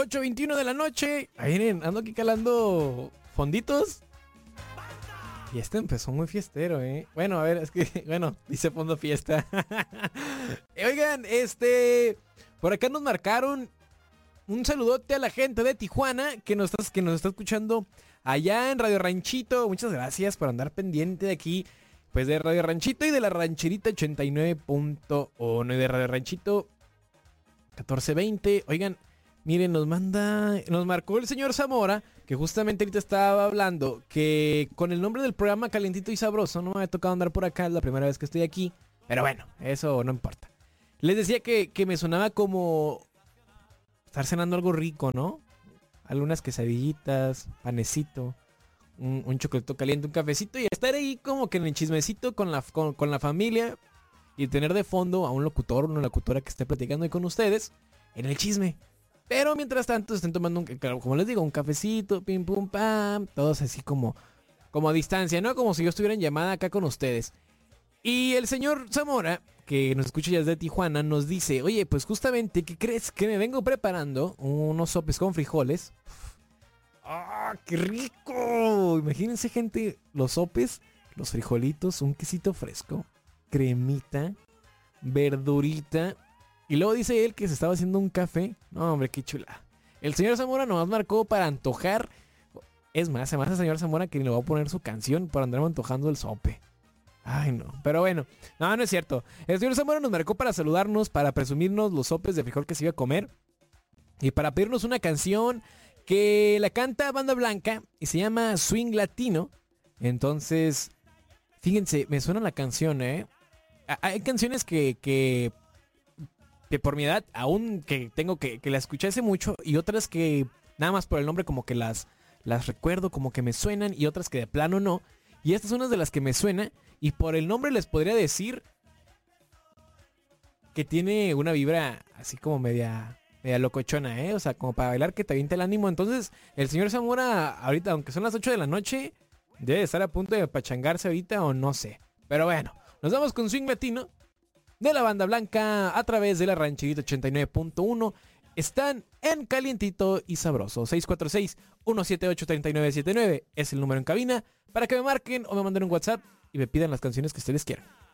8:21 de la noche. Ahí miren, ando aquí calando fonditos. Y este empezó muy fiestero, ¿eh? Bueno, a ver, es que, bueno, dice fondo fiesta. Oigan, por acá nos marcaron un saludote a la gente de Tijuana que nos está escuchando allá en Radio Ranchito. Muchas gracias por andar pendiente de aquí, pues de Radio Ranchito y de la Rancherita 89.1 y de Radio Ranchito 1420. Oigan, miren, nos marcó el señor Zamora, que justamente ahorita estaba hablando que con el nombre del programa Calientito y Sabroso no me ha tocado andar por acá, es la primera vez que estoy aquí, pero bueno, eso no importa. Les decía que me sonaba como estar cenando algo rico, ¿no? Algunas quesadillitas, panecito, un chocolate caliente, un cafecito y estar ahí como que en el chismecito con la familia y tener de fondo a un locutor, una locutora que esté platicando ahí con ustedes en el chisme. Pero mientras tanto estén tomando, como les digo, un cafecito, pim pum pam, todos así como a distancia, ¿no? Como si yo estuviera en llamada acá con ustedes. Y el señor Zamora, que nos escucha ya desde Tijuana, nos dice, oye, pues justamente, ¿qué crees? Que me vengo preparando unos sopes con frijoles. ¡Ah, qué rico! Imagínense, gente, los sopes, los frijolitos, un quesito fresco, cremita, verdurita. Y luego dice él que se estaba haciendo un café. No, hombre, qué chula. El señor Zamora nomás marcó para antojar. Es más, se me hace el señor Zamora que le va a poner su canción para andarme antojando el sope. Ay, no. Pero bueno, no es cierto. El señor Zamora nos marcó para saludarnos, para presumirnos los sopes de frijol que se iba a comer. Y para pedirnos una canción que la canta Banda Blanca y se llama Swing Latino. Entonces, fíjense, me suena la canción, ¿eh? Hay canciones que por mi edad aún que tengo que la escuché hace mucho y otras que nada más por el nombre como que las recuerdo, como que me suenan y otras que de plano no. Y esta es una de las que me suena y por el nombre les podría decir que tiene una vibra así como media locochona, ¿eh? O sea, como para bailar que te avienta el ánimo. Entonces, el señor Zamora ahorita, aunque son las 8 de la noche, debe estar a punto de pachangarse ahorita o no sé. Pero bueno, nos vamos con Swing Latino de la Banda Blanca a través de la Rancherita 89.1. Están en Calientito y Sabroso. 646-178-3979 es el número en cabina para que me marquen o me manden un WhatsApp y me pidan las canciones que ustedes quieran.